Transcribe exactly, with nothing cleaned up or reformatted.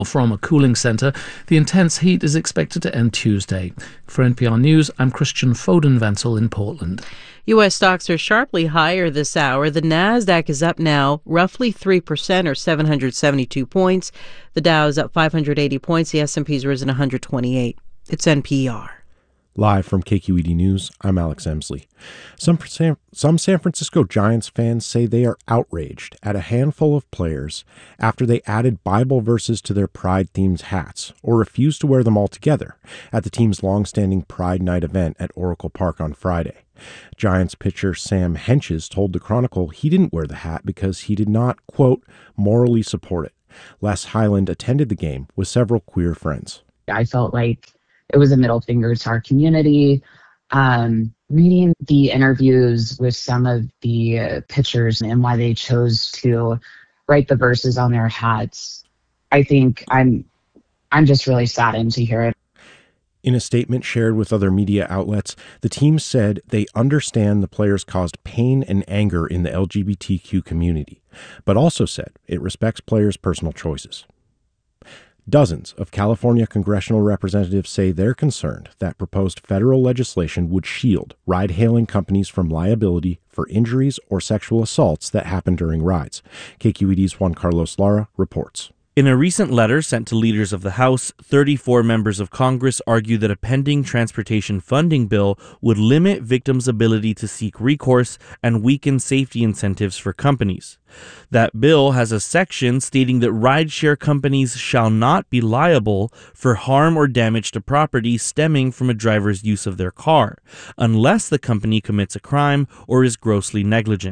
From a cooling centre, the intense heat is expected to end Tuesday. For N P R News, I'm Christian Foden-Wenzel in Portland. U S stocks are sharply higher this hour. The Nasdaq is up now roughly three percent or seven hundred seventy-two points. The Dow is up five hundred eighty points. The S and P's risen one hundred twenty-eight. It's N P R. Live from K Q E D News, I'm Alex Emsley. Some San, some San Francisco Giants fans say they are outraged at a handful of players after they added Bible verses to their Pride-themed hats or refused to wear them altogether at the team's long-standing Pride Night event at Oracle Park on Friday. Giants pitcher Sam Hentges told the Chronicle he didn't wear the hat because he did not, quote, morally support it. Les Hyland attended the game with several queer friends. I felt like it was a middle finger to our community. Um, reading the interviews with some of the uh, pitchers and why they chose to write the verses on their hats, I think I'm I'm just really saddened to hear it. In a statement shared with other media outlets, the team said they understand the players caused pain and anger in the L G B T Q community, but also said it respects players' personal choices. Dozens of California congressional representatives say they're concerned that proposed federal legislation would shield ride-hailing companies from liability for injuries or sexual assaults that happen during rides. K Q E D's Juan Carlos Lara reports. In a recent letter sent to leaders of the House, thirty-four members of Congress argue that a pending transportation funding bill would limit victims' ability to seek recourse and weaken safety incentives for companies. That bill has a section stating that rideshare companies shall not be liable for harm or damage to property stemming from a driver's use of their car, unless the company commits a crime or is grossly negligent.